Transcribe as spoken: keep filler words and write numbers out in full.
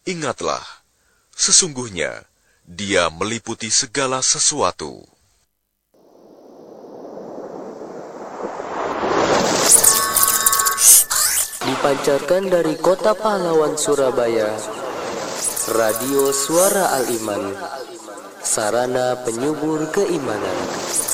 Ingatlah, sesungguhnya Dia meliputi segala sesuatu. Dipancarkan dari Kota Pahlawan Surabaya, Radio Suara Al-Iman, sarana penyubur keimanan.